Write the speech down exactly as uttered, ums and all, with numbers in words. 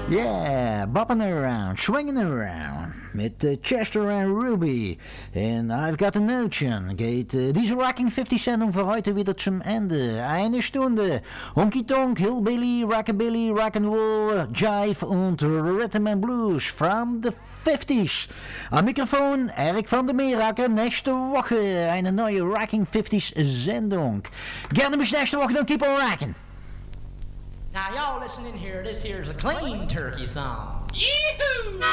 Yeah, bopping around, swinging around mit uh, Chester and Ruby. And I've got a notion. Geht uh, diese Rocking fifty-Sendung für heute wieder zum Ende. Eine Stunde. Honky Tonk, Hillbilly, Rockabilly, Rock'n'Roll, Jive und Rhythm and Blues from the fifties. Am Mikrofon Erik van der Meeracker. Nächste Woche eine neue Rocking fifties Sendung. Gerne bis nächste Woche, dann keep on rocking. Now y'all listen in here, this here's a clean turkey song. Yee-hoo!